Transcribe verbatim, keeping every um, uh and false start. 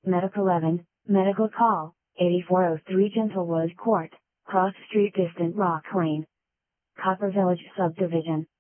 Medical eleven, Medical Call, eighty-four oh three Gentlewood Court, Cross Street Distant Rock Lane, Copper Village Subdivision.